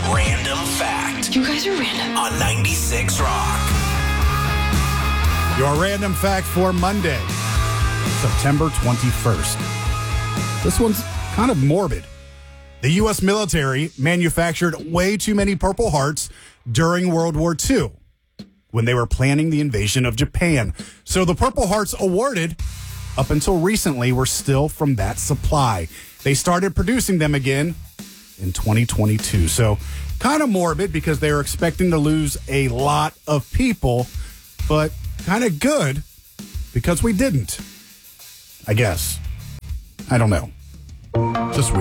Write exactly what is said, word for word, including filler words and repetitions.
Random Fact. You guys are random. On ninety-six Rock. Your random fact for Monday, September twenty-first. This one's kind of morbid. The U S military manufactured way too many Purple Hearts during World War Two when they were planning the invasion of Japan. So the Purple Hearts awarded, up until recently, were still from that supply. They started producing them again in twenty twenty-two. So kind of morbid because they were expecting to lose a lot of people, but kind of good because we didn't, I guess. I don't know. Just weird.